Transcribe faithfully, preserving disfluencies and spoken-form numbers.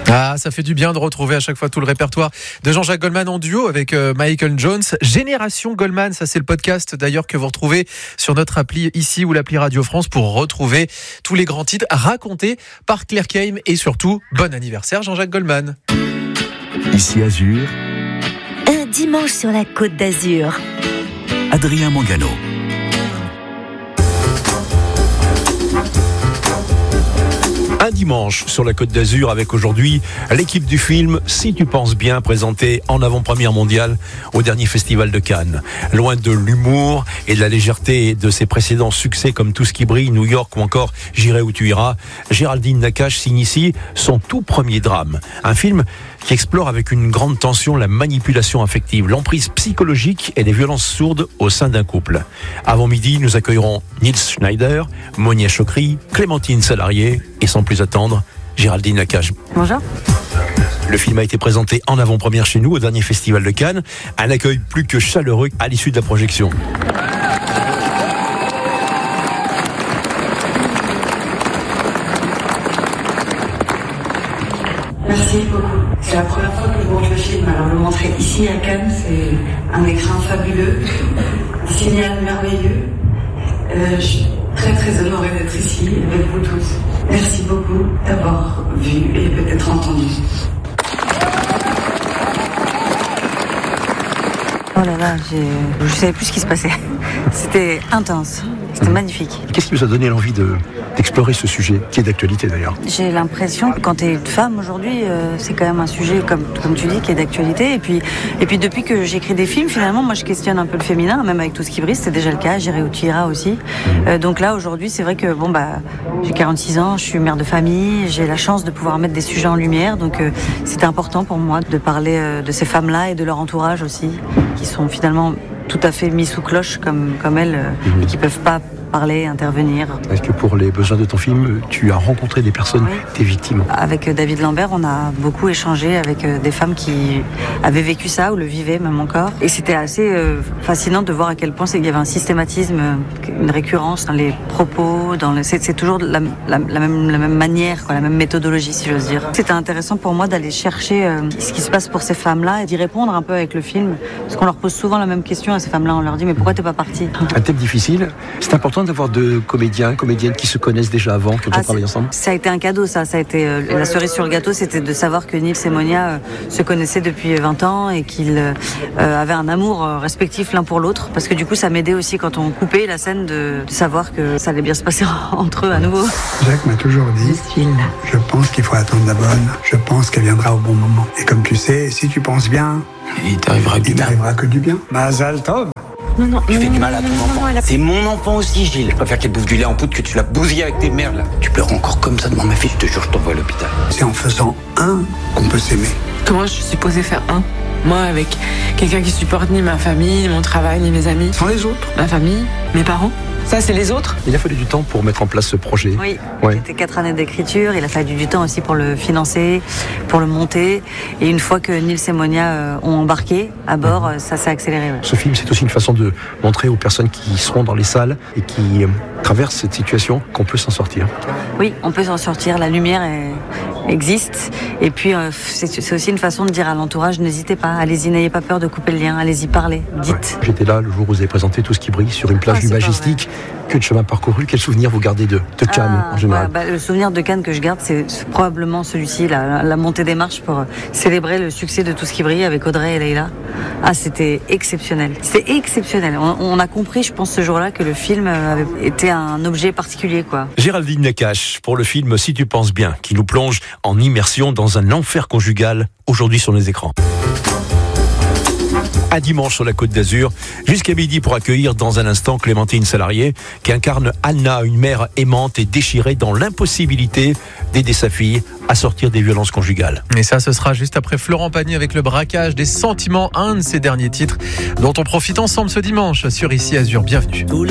Ah, ça fait du bien de retrouver à chaque fois tout le répertoire de Jean-Jacques Goldman en duo avec euh, Michael Jones. Génération Goldman, ça c'est le podcast d'ailleurs que vous retrouvez sur notre appli ici ou l'appli Radio France pour retrouver tous les grands titres racontés par Claire Keim et surtout, bon anniversaire Jean-Jacques Goldman. Ici Azur. Un dimanche sur la Côte d'Azur. Adrien Mangano. Un dimanche sur la Côte d'Azur avec aujourd'hui l'équipe du film Si tu penses bien, présenté en avant-première mondiale au dernier festival de Cannes. Loin de l'humour et de la légèreté de ses précédents succès comme Tout ce qui brille, New York ou encore J'irai où tu iras, Géraldine Nakache signe ici son tout premier drame. Un film qui explore avec une grande tension la manipulation affective, l'emprise psychologique et les violences sourdes au sein d'un couple. Avant midi, nous accueillerons Nils Schneider, Monia Chokri, Clémentine Salarié et sans plus attendre, Géraldine Nakache. Bonjour. Le film a été présenté en avant-première chez nous au dernier festival de Cannes. Un accueil plus que chaleureux à l'issue de la projection. Merci beaucoup. C'est la première fois que je montre le film. Alors le montrer ici à Cannes, c'est un écran fabuleux, un signal merveilleux. Euh, je suis très très honorée d'être ici avec vous tous. Merci beaucoup d'avoir vu et peut-être entendu. Oh là là, j'ai... je ne savais plus ce qui se passait. C'était intense, c'était magnifique. Qu'est-ce qui vous a donné l'envie de, d'explorer ce sujet, qui est d'actualité d'ailleurs? J'ai l'impression que quand tu es une femme aujourd'hui, euh, c'est quand même un sujet, comme, comme tu dis, qui est d'actualité. Et puis, et puis depuis que j'écris des films, finalement, moi je questionne un peu le féminin, même avec Tout ce qui brille, c'était déjà le cas, J'irai où tu iras aussi. Euh, donc là, aujourd'hui, c'est vrai que bon, bah, j'ai quarante-six ans, je suis mère de famille, j'ai la chance de pouvoir mettre des sujets en lumière. Donc euh, c'était important pour moi de parler euh, de ces femmes-là et de leur entourage aussi, qui sont finalement tout à fait mis sous cloche comme, comme elles, mmh. et qui peuvent pas parler, intervenir. Est-ce que pour les besoins de ton film, tu as rencontré des personnes, oui. des victimes? Avec David Lambert, on a beaucoup échangé avec des femmes qui avaient vécu ça ou le vivaient même encore. Et c'était assez euh, fascinant de voir à quel point il y avait un systématisme, une récurrence dans les propos, dans le, c'est, c'est toujours la, la, la, même, la même manière, quoi, la même méthodologie, si j'ose dire. C'était intéressant pour moi d'aller chercher euh, ce qui se passe pour ces femmes-là et d'y répondre un peu avec le film. Parce qu'on leur pose souvent la même question à ces femmes-là. On leur dit, mais pourquoi t'es pas partie? Un thème difficile. C'est important d'avoir deux comédiens, comédiennes qui se connaissent déjà avant, qui ont déjà ah, travaillé ensemble. Ça a été un cadeau, ça. Ça a été euh, la cerise sur le gâteau, c'était de savoir que Nils et Monia euh, se connaissaient depuis vingt ans et qu'ils euh, avaient un amour euh, respectif l'un pour l'autre. Parce que du coup, ça m'aidait aussi quand on coupait la scène de, de savoir que ça allait bien se passer entre eux à nouveau. Jacques m'a toujours dit, je pense qu'il faut attendre la bonne. Je pense qu'elle viendra au bon moment. Et comme tu sais, si tu penses bien, il t'arrivera que du bien. Il t'arrivera que du bien. Mazal tov. Non, non, tu fais du mal à ton non, enfant. non, non, a... C'est mon enfant aussi, Gilles. Je préfère qu'elle bouffe du lait en poudre que tu l'as bousillé avec tes merdes, là. Tu pleures encore comme ça devant ma fille, je te jure, je t'envoie à l'hôpital. C'est en faisant un qu'on peut s'aimer. Comment je suis supposée faire un? Moi, avec quelqu'un qui supporte ni ma famille, ni mon travail, ni mes amis. Sans les autres. Ma famille, mes parents. Ça, c'est les autres. Il a fallu du temps pour mettre en place ce projet. Oui, ouais. C'était quatre années d'écriture. Il a fallu du temps aussi pour le financer, pour le monter. Et une fois que Nils et Monia euh, ont embarqué à bord, mmh. ça s'est accéléré. Ouais. Ce film, c'est aussi une façon de montrer aux personnes qui seront dans les salles et qui euh, traversent cette situation qu'on peut s'en sortir. Oui, on peut s'en sortir. La lumière est... existe. Et puis, euh, c'est, c'est aussi une façon de dire à l'entourage, n'hésitez pas, allez-y, n'ayez pas peur de couper le lien, allez-y, parlez, dites. Ouais. J'étais là le jour où vous avez présenté Tout ce qui brille sur une plage ah, du Majestic. Que de chemin parcouru, quel souvenir vous gardez de, de Cannes ah, en général? Ouais, bah, le souvenir de Cannes que je garde, c'est, c'est probablement celui-ci, la, la montée des marches pour célébrer le succès de Tout ce qui brille avec Audrey et Leïla. Ah, c'était exceptionnel. C'était exceptionnel. On, on a compris, je pense, ce jour-là, que le film avait été un objet particulier, quoi. Géraldine Nakache pour le film Si tu penses bien, qui nous plonge en immersion dans un enfer conjugal aujourd'hui sur les écrans. Un dimanche sur la Côte d'Azur, jusqu'à midi pour accueillir dans un instant Clémentine Salarié, qui incarne Anna, une mère aimante et déchirée dans l'impossibilité d'aider sa fille à sortir des violences conjugales. Et ça, ce sera juste après Florent Pagny avec Le braquage des sentiments, un de ses derniers titres dont on profite ensemble ce dimanche sur Ici Azur. Bienvenue.